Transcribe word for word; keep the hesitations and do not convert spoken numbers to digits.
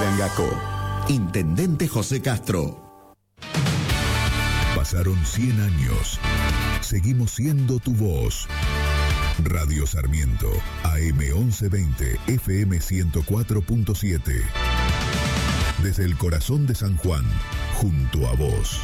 de Angacó. Intendente José Castro. Pasaron cien años. Seguimos siendo tu voz. Radio Sarmiento, A M once veinte, F M ciento cuatro punto siete. Desde el corazón de San Juan, junto a vos.